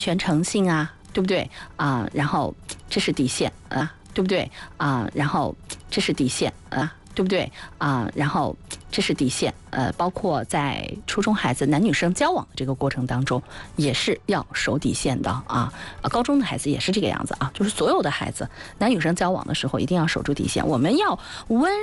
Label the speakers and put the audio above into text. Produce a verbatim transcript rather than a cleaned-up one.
Speaker 1: 全诚信啊，对不对啊？然后这是底线啊，对不对啊？然后这是底线啊，对不对啊？然后这是底线，呃，包括在初中孩子男女生交往这个过程当中，也是要守底线的啊。呃，高中的孩子也是这个样子啊，就是所有的孩子男女生交往的时候一定要守住底线，我们要温。